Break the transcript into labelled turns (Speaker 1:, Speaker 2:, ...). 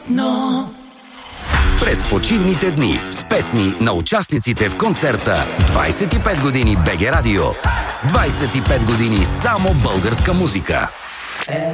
Speaker 1: През почивните дни с песни на участниците в концерта 25 години БГ Радио. 25 години само българска музика.